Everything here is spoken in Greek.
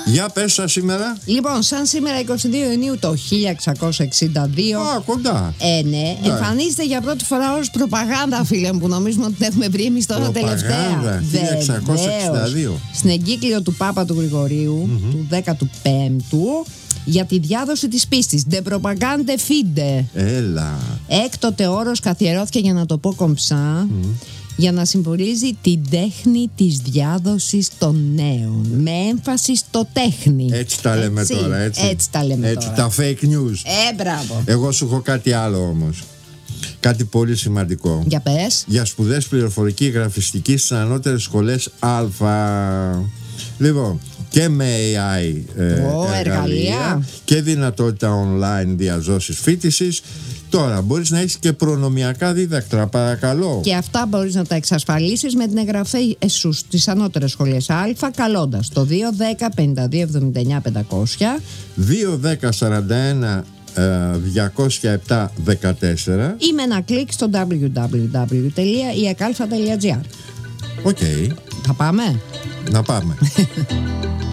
Για πες σας σήμερα. Λοιπόν, σαν σήμερα 22 Ιουνίου το 1662. Κοντά. Ναι, εμφανίζεται για πρώτη φορά ως προπαγάνδα, φίλε μου, που νομίζουμε ότι την έχουμε βρει εμείς τώρα τελευταία. 1662. Στην εγκύκλιο του Πάπα του Γρηγορίου, του 15ου, για τη διάδοση της πίστης. De propagande fide. Έλα. Έκτοτε όρος καθιερώθηκε, για να το πω κομψά, για να συμβολίζει την τέχνη της διάδοσης των νέων. Με έμφαση στο τέχνη. Έτσι τα λέμε τώρα, έτσι. Έτσι τα λέμε έτσι, τώρα. τα fake news. Μπράβο. Εγώ σου έχω κάτι άλλο όμως. Κάτι πολύ σημαντικό. Για πες. Για σπουδές πληροφορική γραφιστική στις ανώτερες σχολές Α. Λοιπόν, και με AI εργαλεία και δυνατότητα online διαζώσης φοιτησης. Τώρα μπορείς να έχεις και προνομιακά δίδακτρα, παρακαλώ. Και αυτά μπορείς να τα εξασφαλίσεις με την εγγραφή σου στις ανώτερες σχολές Α, καλώντας το 210 52 79 500, 210 41 207 14 ή με ένα κλικ στο www.iacalfa.gr. Οκ. Θα πάμε. Να πάμε.